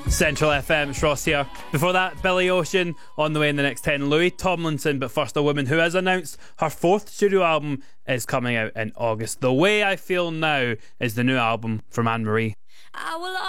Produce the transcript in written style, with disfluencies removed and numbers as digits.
Central FM, Ross here. Before that, Billy Ocean. On the way in the next 10, Louis Tomlinson. But first, a woman who has announced her 4th studio album is coming out in August. The Way I Feel Now is the new album from Anne Marie. I will